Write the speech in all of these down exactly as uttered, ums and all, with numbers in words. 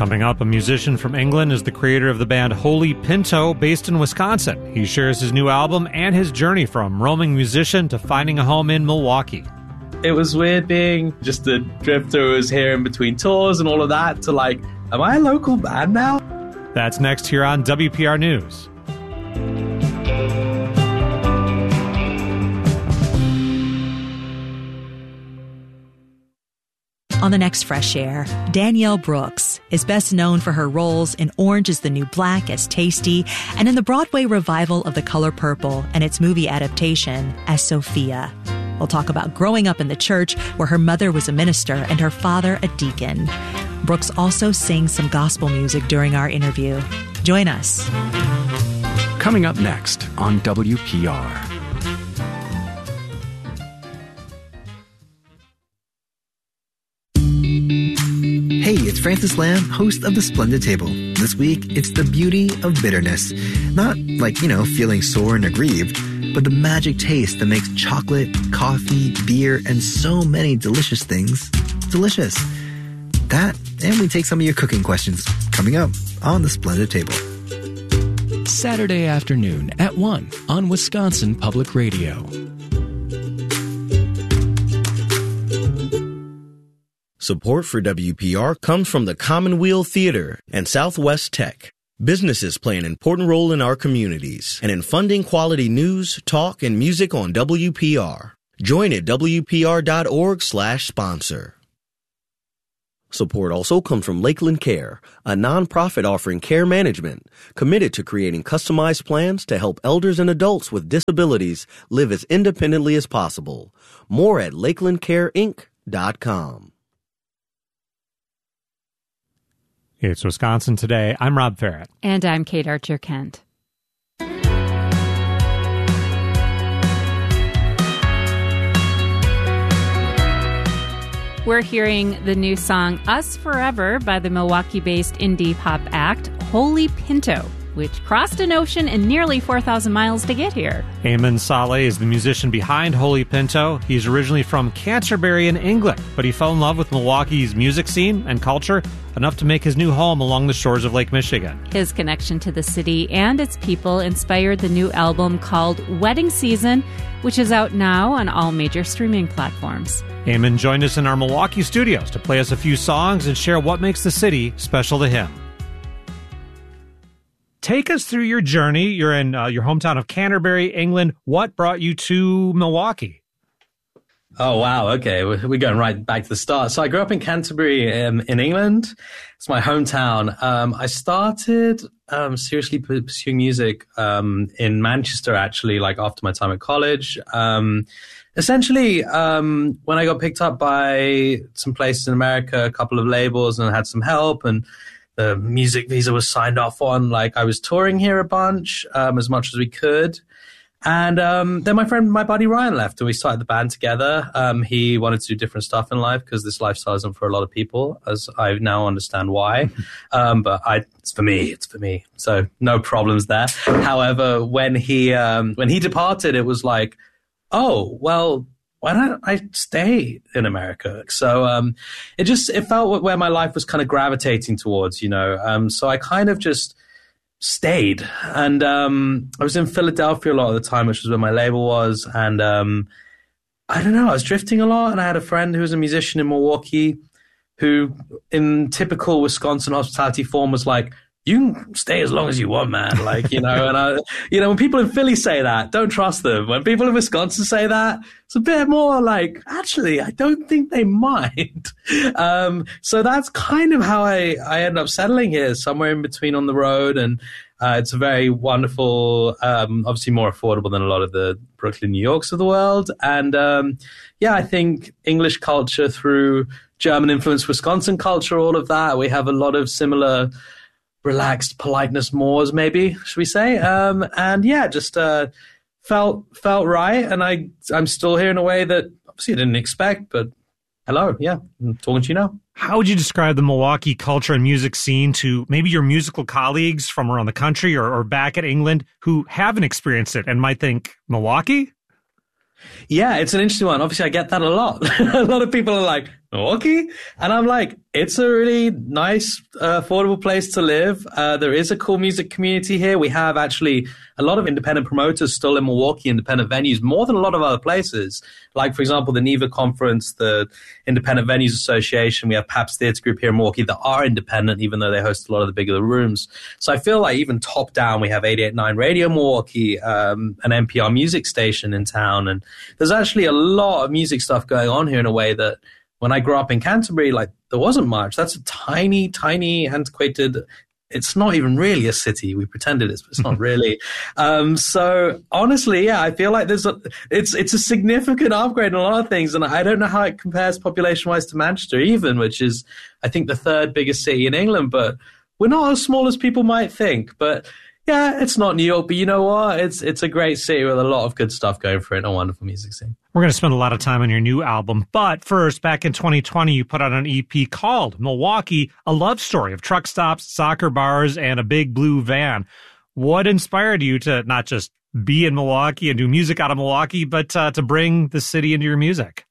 Coming up, a musician from England is the creator of the band Holy Pinto, based in Wisconsin. He shares his new album and his journey from roaming musician to finding a home in Milwaukee. It was weird being just a drifter who was here in between tours and all of that to like, am I a local band now? That's next here on W P R News. On the next Fresh Air, Danielle Brooks is best known for her roles in Orange is the New Black as Tasty and in the Broadway revival of The Color Purple and its movie adaptation as Sophia. We'll talk about growing up in the church where her mother was a minister and her father a deacon. Brooks also sings some gospel music during our interview. Join us. Coming up next on W P R. Hey, it's Francis Lamb, host of The Splendid Table. This week, it's the beauty of bitterness. Not like, you know, feeling sore and aggrieved, but the magic taste that makes chocolate, coffee, beer, and so many delicious things delicious. That, and we take some of your cooking questions coming up on The Splendid Table. Saturday afternoon at one on Wisconsin Public Radio. Support for W P R comes from the Commonweal Theater and Southwest Tech. Businesses play an important role in our communities and in funding quality news, talk, and music on W P R. Join at W P R dot org slash sponsor. Support also comes from Lakeland Care, a nonprofit offering care management committed to creating customized plans to help elders and adults with disabilities live as independently as possible. More at lakeland care inc dot com. It's Wisconsin Today. I'm Rob Farrett. And I'm Kate Archer-Kent. We're hearing the new song Us Forever by the Milwaukee-based indie pop act Holy Pinto, which crossed an ocean and nearly four thousand miles to get here. Eamon Saleh is the musician behind Holy Pinto. He's originally from Canterbury in England, but he fell in love with Milwaukee's music scene and culture enough to make his new home along the shores of Lake Michigan. His connection to the city and its people inspired the new album called Wedding Season, which is out now on all major streaming platforms. Eamon joined us in our Milwaukee studios to play us a few songs and share what makes the city special to him. Take us through your journey. You're in uh, your hometown of Canterbury, England. What brought you to Milwaukee? Oh, wow. Okay. We're going right back to the start. So I grew up in Canterbury um, in England. It's my hometown. Um, I started um, seriously pursuing music um, in Manchester, actually, like after my time at college. Um, essentially, um, when I got picked up by some places in America, a couple of labels, and I had some help, and the music visa was signed off on, like I was touring here a bunch, um, as much as we could. And um, then my friend, my buddy Ryan left, and we started the band together. Um, he wanted to do different stuff in life because this lifestyle isn't for a lot of people, as I now understand why. um, but I, it's for me. It's for me. So no problems there. However, when he um, when he departed, it was like, oh well, why don't I stay in America? So um, it just it felt where my life was kind of gravitating towards, you know. Um, so I kind of just stayed, and um, I was in Philadelphia a lot of the time, which was where my label was, and um, I don't know, I was drifting a lot, and I had a friend who was a musician in Milwaukee who, in typical Wisconsin hospitality form, was like, you can stay as long as you want, man. Like, you know, and I, you know, when people in Philly say that, don't trust them. When people in Wisconsin say that, it's a bit more like, actually, I don't think they mind. Um, so that's kind of how I, I ended up settling here, somewhere in between on the road. And uh, it's a very wonderful, um, obviously more affordable than a lot of the Brooklyn, New Yorks of the world. And um, yeah, I think English culture through German influence, Wisconsin culture, all of that, we have a lot of similar relaxed politeness mores, maybe, should we say? Um, and yeah, just uh, felt felt right. And I, I'm still here in a way that obviously I didn't expect, but hello, yeah, I'm talking to you now. How would you describe the Milwaukee culture and music scene to maybe your musical colleagues from around the country or, or back in England who haven't experienced it and might think, Milwaukee? Yeah, it's an interesting one. Obviously, I get that a lot. A lot of people are like, Milwaukee? And I'm like, it's a really nice, uh, affordable place to live. Uh, there is a cool music community here. We have actually a lot of independent promoters still in Milwaukee, independent venues, more than a lot of other places. Like, for example, the NIVA Conference, the Independent Venues Association. We have Pabst Theatre Group here in Milwaukee that are independent, even though they host a lot of the bigger rooms. So I feel like even top down, we have eighty-eight point nine Radio Milwaukee, um, an N P R music station in town. And there's actually a lot of music stuff going on here in a way that when I grew up in Canterbury, like, there wasn't much. That's a tiny, tiny, antiquated, it's not even really a city. We pretend it is, but it's not really. Um, so honestly, yeah, I feel like there's a, it's, it's a significant upgrade in a lot of things. And I don't know how it compares population wise to Manchester even, which is, I think, the third biggest city in England, but we're not as small as people might think. But yeah, it's not New York, but you know what? It's, it's a great city with a lot of good stuff going for it and a wonderful music scene. We're going to spend a lot of time on your new album. But first, back in twenty twenty, you put out an E P called Milwaukee, a love story of truck stops, soccer bars, and a big blue van. What inspired you to not just be in Milwaukee and do music out of Milwaukee, but uh, to bring the city into your music?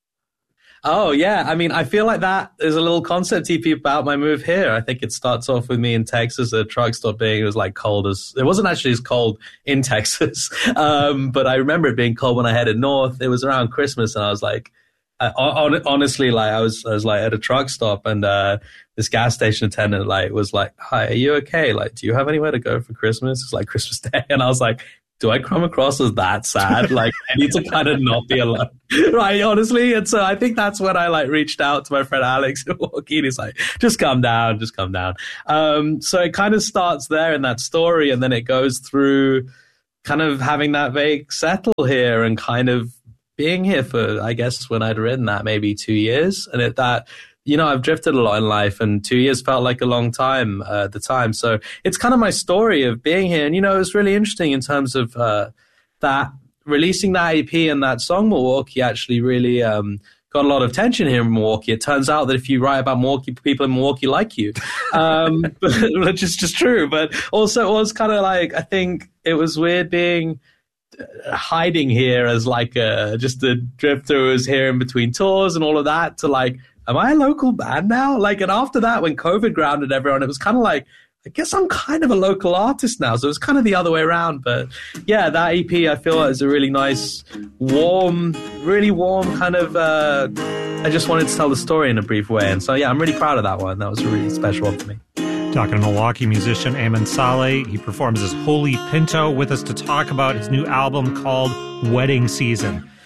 Oh, yeah. I mean, I feel like that is a little concept E P about my move here. I think it starts off with me in Texas, a truck stop being, it was like cold as, it wasn't actually as cold in Texas. Um, but I remember it being cold when I headed north. It was around Christmas and I was like, I, on, honestly, like I was, I was like at a truck stop and, uh, this gas station attendant like was like, hi, are you okay? Like, do you have anywhere to go for Christmas? It's like Christmas Day. And I was like, do I come across as that sad? Like, I need to kind of not be alone, right? Honestly. And so I think that's when I like reached out to my friend Alex in Milwaukee. He's like, just calm down, just calm down. Um, so it kind of starts there in that story. And then it goes through kind of having that vague settle here and kind of being here for, I guess, when I'd written that, maybe two years. And it, that, you know, I've drifted a lot in life and two years felt like a long time uh, at the time. So it's kind of my story of being here. And, you know, it was really interesting in terms of uh, that releasing that E P and that song, Milwaukee, actually really um, got a lot of attention here in Milwaukee. It turns out that if you write about Milwaukee, people in Milwaukee like you, um, which is just true. But also it was kind of like, I think it was weird being hiding here as like a, just a drifter who was here in between tours and all of that to like, am I a local band now? Like, and after that, when COVID grounded everyone, it was kind of like, I guess I'm kind of a local artist now. So it was kind of the other way around. But yeah, that E P, I feel like is a really nice, warm, really warm kind of, uh, I just wanted to tell the story in a brief way. And so, yeah, I'm really proud of that one. That was a really special one for me. Talking to Milwaukee musician Eamon Saleh. He performs as Holy Pinto with us to talk about his new album called Wedding Season.